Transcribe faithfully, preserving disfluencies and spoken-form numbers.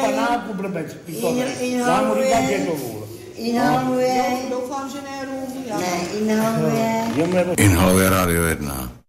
panáku blbec. Já mu říkám dětovůl. Inhaluje. Doufám, že ne rum. Ne, inhaluje. Inhaluje Rádio jedna.